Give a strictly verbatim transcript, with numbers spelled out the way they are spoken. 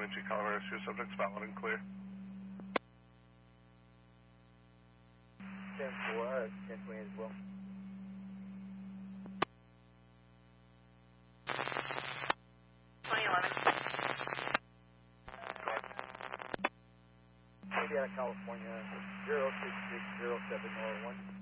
G Colorado, your subject's valid and clear. ten four, uh, ten twenty as well. twenty eleven. Maybe out of California, zero six six zero seven zero one.